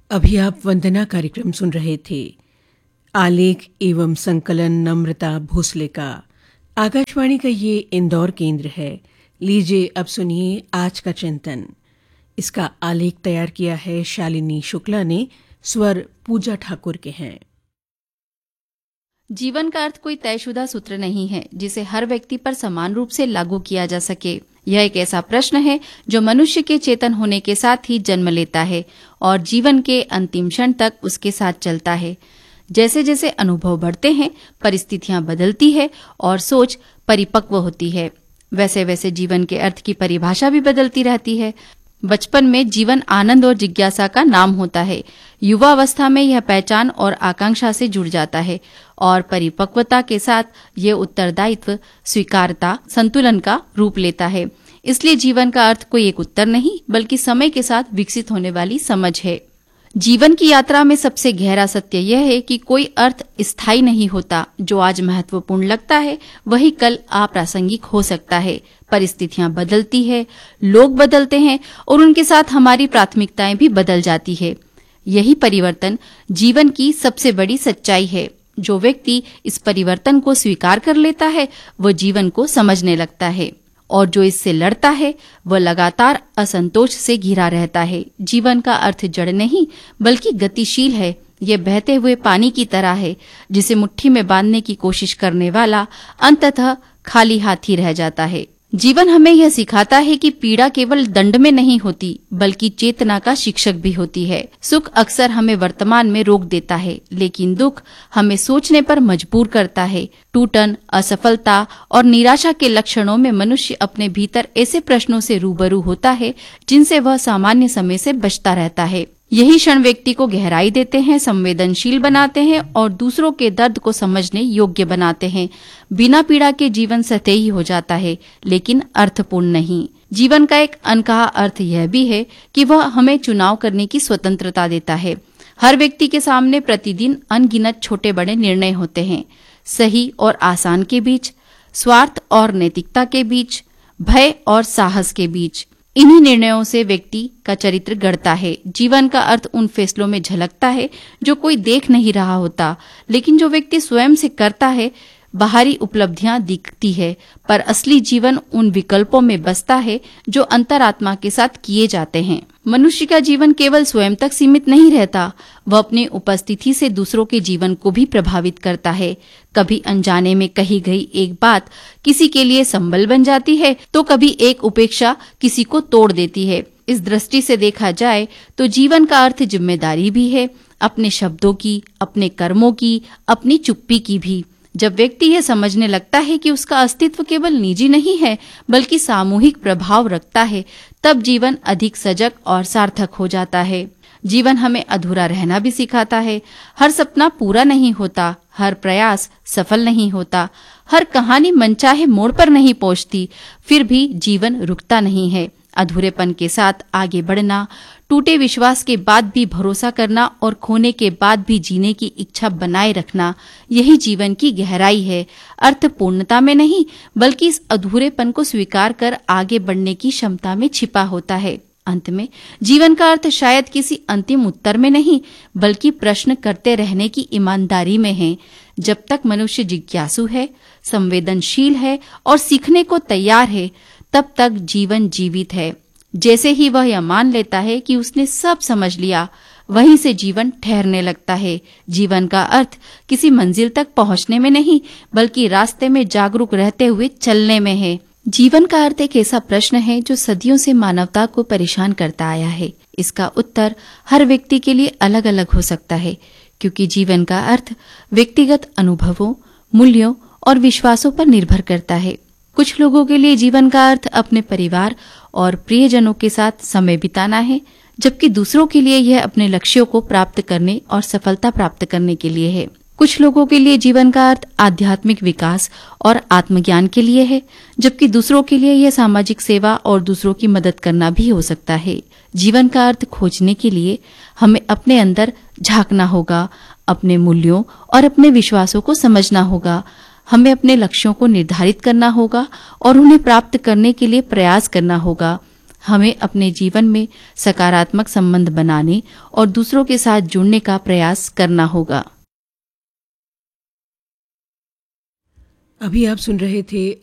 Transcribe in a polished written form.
अभी आप वंदना कार्यक्रम सुन रहे थे। आलेख एवं संकलन नम्रता भोसले का। आकाशवाणी का ये इंदौर केंद्र है। लीजिए अब सुनिए आज का चिंतन। इसका आलेख तैयार किया है शालिनी शुक्ला ने। स्वर पूजा ठाकुर के हैं। जीवन का अर्थ कोई तयशुदा सूत्र नहीं है जिसे हर व्यक्ति पर समान रूप से लागू किया जा सके। यह एक ऐसा प्रश्न है जो मनुष्य के चेतन होने के साथ ही जन्म लेता है और जीवन के अंतिम क्षण तक उसके साथ चलता है। जैसे जैसे अनुभव बढ़ते हैं, परिस्थितियां बदलती है और सोच परिपक्व होती है, वैसे वैसे जीवन के अर्थ की परिभाषा भी बदलती रहती है। बचपन में जीवन आनंद और जिज्ञासा का नाम होता है। युवावस्था में यह पहचान और आकांक्षा से जुड़ जाता है और परिपक्वता के साथ यह उत्तरदायित्व, स्वीकारता, संतुलन का रूप लेता है। इसलिए जीवन का अर्थ कोई एक उत्तर नहीं, बल्कि समय के साथ विकसित होने वाली समझ है। जीवन की यात्रा में सबसे गहरा सत्य यह है कि कोई अर्थ स्थायी नहीं होता। जो आज महत्वपूर्ण लगता है वही कल अप्रासंगिक हो सकता है। परिस्थितियां बदलती है, लोग बदलते हैं और उनके साथ हमारी प्राथमिकताएं भी बदल जाती है। यही परिवर्तन जीवन की सबसे बड़ी सच्चाई है। जो व्यक्ति इस परिवर्तन को स्वीकार कर लेता है वह जीवन को समझने लगता है और जो इससे लड़ता है वह लगातार असंतोष से घिरा रहता है। जीवन का अर्थ जड़ नहीं बल्कि गतिशील है। यह बहते हुए पानी की तरह है जिसे मुट्ठी में बांधने की कोशिश करने वाला अंततः खाली हाथ ही रह जाता है। जीवन हमें यह सिखाता है कि पीड़ा केवल दंड में नहीं होती बल्कि चेतना का शिक्षक भी होती है। सुख अक्सर हमें वर्तमान में रोक देता है, लेकिन दुख हमें सोचने पर मजबूर करता है। टूटन, असफलता और निराशा के लक्षणों में मनुष्य अपने भीतर ऐसे प्रश्नों से रूबरू होता है जिनसे वह सामान्य समय से बचता रहता है। यही क्षण व्यक्ति को गहराई देते हैं, संवेदनशील बनाते हैं और दूसरों के दर्द को समझने योग्य बनाते हैं। बिना पीड़ा के जीवन सतही हो जाता है, लेकिन अर्थपूर्ण नहीं। जीवन का एक अनकहा अर्थ यह भी है कि वह हमें चुनाव करने की स्वतंत्रता देता है। हर व्यक्ति के सामने प्रतिदिन अनगिनत छोटे बड़े निर्णय होते हैं। सही और आसान के बीच, स्वार्थ और नैतिकता के बीच, भय और साहस के बीच। इन्हीं निर्णयों से व्यक्ति का चरित्र गढ़ता है। जीवन का अर्थ उन फैसलों में झलकता है जो कोई देख नहीं रहा होता, लेकिन जो व्यक्ति स्वयं से करता है। बाहरी उपलब्धियां दिखती है, पर असली जीवन उन विकल्पों में बसता है जो अंतरात्मा के साथ किए जाते हैं। मनुष्य का जीवन केवल स्वयं तक सीमित नहीं रहता, वह अपनी उपस्थिति से दूसरों के जीवन को भी प्रभावित करता है। कभी अनजाने में कही गई एक बात किसी के लिए संबल बन जाती है, तो कभी एक उपेक्षा किसी को तोड़ देती है। इस दृष्टि से देखा जाए तो जीवन का अर्थ जिम्मेदारी भी है, अपने शब्दों की, अपने कर्मों की, अपनी चुप्पी की भी। जब व्यक्ति यह समझने लगता है कि उसका अस्तित्व केवल निजी नहीं है बल्कि सामूहिक प्रभाव रखता है, तब जीवन अधिक सजग और सार्थक हो जाता है। जीवन हमें अधूरा रहना भी सिखाता है। हर सपना पूरा नहीं होता, हर प्रयास सफल नहीं होता, हर कहानी मनचाहे मोड़ पर नहीं पहुंचती, फिर भी जीवन रुकता नहीं है। अधूरेपन के साथ आगे बढ़ना, टूटे विश्वास के बाद भी भरोसा करना और खोने के बाद भी जीने की इच्छा बनाए रखना, यही जीवन की गहराई है। अर्थ पूर्णता में नहीं बल्कि इस अधूरेपन को स्वीकार कर आगे बढ़ने की क्षमता में छिपा होता है। अंत में जीवन का अर्थ शायद किसी अंतिम उत्तर में नहीं बल्कि प्रश्न करते रहने की ईमानदारी में है। जब तक मनुष्य जिज्ञासु है, संवेदनशील है और सीखने को तैयार है, तब तक जीवन जीवित है। जैसे ही वह यह मान लेता है कि उसने सब समझ लिया, वहीं से जीवन ठहरने लगता है। जीवन का अर्थ किसी मंजिल तक पहुंचने में नहीं बल्कि रास्ते में जागरूक रहते हुए चलने में है। जीवन का अर्थ एक ऐसा प्रश्न है जो सदियों से मानवता को परेशान करता आया है। इसका उत्तर हर व्यक्ति के लिए अलग अलग हो सकता है, क्योंकि जीवन का अर्थ व्यक्तिगत अनुभवों, मूल्यों और विश्वासों पर निर्भर करता है। कुछ लोगों के लिए जीवन का अर्थ अपने परिवार और प्रियजनों के साथ समय बिताना है, जबकि दूसरों के लिए यह अपने लक्ष्यों को प्राप्त करने और सफलता प्राप्त करने के लिए है। कुछ लोगों के लिए जीवन का अर्थ आध्यात्मिक विकास और आत्मज्ञान के लिए है, जबकि दूसरों के लिए यह सामाजिक सेवा और दूसरों की मदद करना भी हो सकता है। जीवन का अर्थ खोजने के लिए हमें अपने अंदर झांकना होगा, अपने मूल्यों और अपने विश्वासों को समझना होगा। हमें अपने लक्ष्यों को निर्धारित करना होगा और उन्हें प्राप्त करने के लिए प्रयास करना होगा। हमें अपने जीवन में सकारात्मक संबंध बनाने और दूसरों के साथ जुड़ने का प्रयास करना होगा। अभी आप सुन रहे थे